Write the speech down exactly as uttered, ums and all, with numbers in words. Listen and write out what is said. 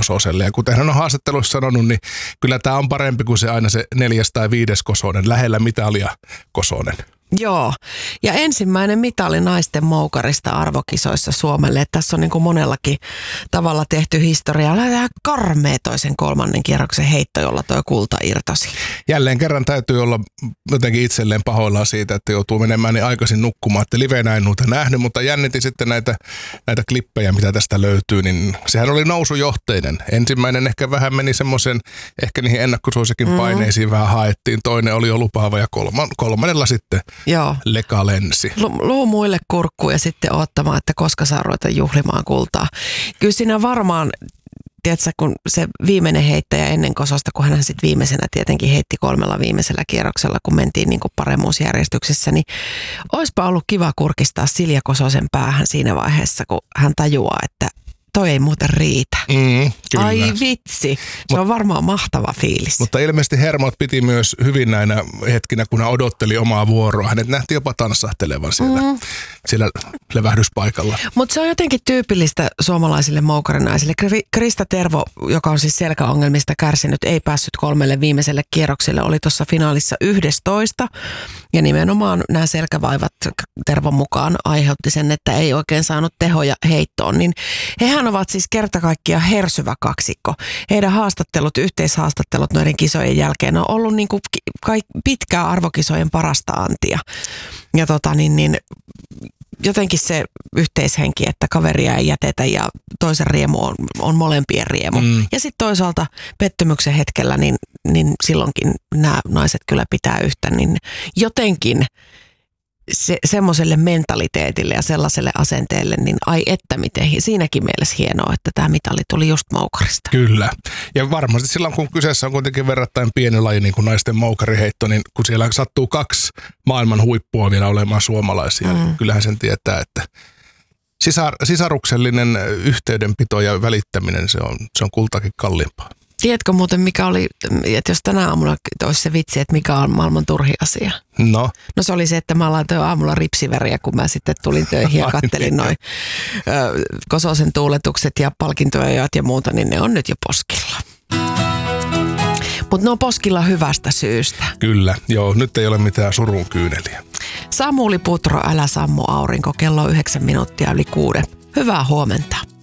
Kososelle. Ja kuten hän on haastatteluissa sanonut, niin kyllä tämä on parempi kuin se aina se neljäs tai viides Kosonen. Lähellä mitalia Kosonen. Joo, ja ensimmäinen mitali naisten moukarista arvokisoissa Suomelle. Että tässä on niin kuin monellakin tavalla tehty historiaa. Lähdetään karmea toisen kolmannen kierroksen heitto, jolla tuo kulta irtosi. Jälleen kerran täytyy olla jotenkin itselleen pahoillaan siitä, että joutuu menemään niin aikaisin nukkumaan. Että livenä en noita nähnyt, mutta jännitin sitten näitä, näitä klippejä, mitä tästä löytyy. Niin sehän oli nousujohteinen. Ensimmäinen ehkä vähän meni semmoisen, ehkä niihin ennakkosuosikin paineisiin mm. vähän haettiin. Toinen oli jo lupaava ja kolman, kolmannella sitten Joo. leka lensi. Luu muille kurkkuun ja sitten odottamaan, että koska saa ruveta juhlimaan kultaa. Kyllä siinä varmaan, tiedätkö, kun se viimeinen heittäjä ennen Kososta, kun hän sitten viimeisenä tietenkin heitti kolmella viimeisellä kierroksella, kun mentiin niin kuin paremmuusjärjestyksessä, niin olisipa ollut kiva kurkistaa Silja Kososen päähän siinä vaiheessa, kun hän tajuaa, että toi ei muuten riitä. Mm, kyllä. Ai vitsi, se Mut, on varmaan mahtava fiilis. Mutta ilmeisesti hermot piti myös hyvin näinä hetkinä, kun hän odotteli omaa vuoroa. Hänet nähtiin jopa tanssahtelevan siellä, mm. siellä levähdyspaikalla. Mutta se on jotenkin tyypillistä suomalaisille moukarinaisille. Krista Tervo, joka on siis selkäongelmista kärsinyt, ei päässyt kolmelle viimeiselle kierrokselle, oli tuossa finaalissa yksitoista. Ja nimenomaan nämä selkävaivat Tervon mukaan aiheutti sen, että ei oikein saanut tehoja heittoon. Niin hehän ovat siis kerta kaikkiaan hersyvä kaksikko. Heidän haastattelut, yhteishaastattelut noiden kisojen jälkeen on ollut niin kuin pitkää arvokisojen parasta antia. Ja tota niin, niin jotenkin se yhteishenki, että kaveria ei jätetä ja toisen riemu on, on molempien riemu. Mm. Ja sitten toisaalta pettymyksen hetkellä, niin, niin silloinkin nämä naiset kyllä pitää yhtä, niin jotenkin se, semmoiselle mentaliteetille ja sellaiselle asenteelle, niin ai että miten, siinäkin mielessä hienoa, että tämä mitali tuli just moukarista. Kyllä. Ja varmasti silloin, kun kyseessä on kuitenkin verrattain pieni laji, niin kuin naisten moukariheitto, niin kun siellä sattuu kaksi maailman huippua vielä olemaan suomalaisia, mm. niin kyllähän sen tietää, että sisar, sisaruksellinen yhteydenpito ja välittäminen, se on, se on kultakin kalliimpaa. Tiedätkö muuten, mikä oli, että jos tänä aamulla olisi se vitsi, että mikä on maailman turhin asia? No. No se oli se, että mä laitoin aamulla ripsiväriä, kun mä sitten tulin töihin ja kattelin noin Kososen tuuletukset ja palkintoja ja muuta, niin ne on nyt jo poskilla. Mutta ne on poskilla hyvästä syystä. Kyllä, joo, nyt ei ole mitään surun kyyneliä. Samuli Putro, älä sammu aurinko, kello on yhdeksän minuuttia yli kuuden. Hyvää huomenta.